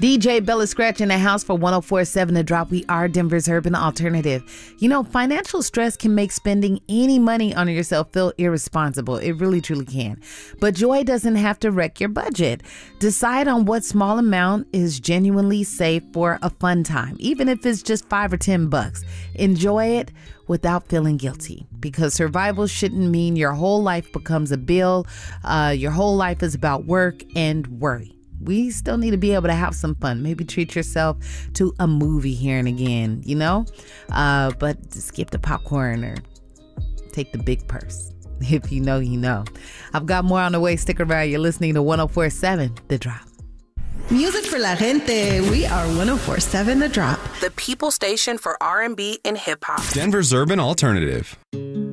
DJ Bella Scratch in the house for 104.7 The Drop. We are Denver's urban alternative. You know, financial stress can make spending any money on yourself feel irresponsible. It really, truly can. But joy doesn't have to wreck your budget. Decide on what small amount is genuinely safe for a fun time, even if it's just $5 or $10. Enjoy it without feeling guilty, because survival shouldn't mean your whole life becomes a bill. Your whole life is about work and worry. We still need to be able to have some fun. Maybe treat yourself to a movie here and again, you know? But skip the popcorn or take the big purse. If you know, you know. I've got more on the way. Stick around. You're listening to 104.7 The Drop. Music for la gente. We are 104.7 The Drop. The people station for R&B and hip hop. Denver's urban alternative.